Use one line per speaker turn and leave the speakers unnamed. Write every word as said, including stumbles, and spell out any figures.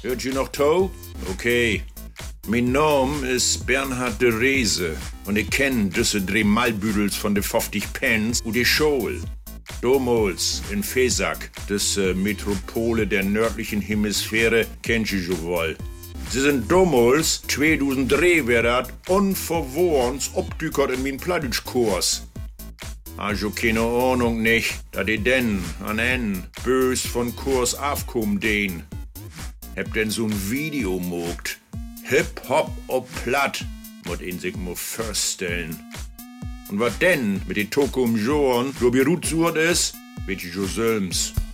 Hört ihr noch to? Okay. Mein Name ist Bernhard de Reese und ich kenn diese drei Malbüdels von de fünfzig Pence und die Schol. Damals in Fesak, das äh, Metropole der nördlichen Hemisphäre, kennt ihr schon wohl. Sie sind damals, zweitausenddrei wär dat, unverworrens obdückert in mein Plattdeutschkurs. Also keine Ahnung nicht, da die denn an en bös von Kurs aufkommen den. Hab denn so'n Video mogt. Hip-Hop ob platt, mut ihn sich mo vorstellen. Und wat denn mit den Tokum Joren, wo Birut sucht is, weet je jo selbst.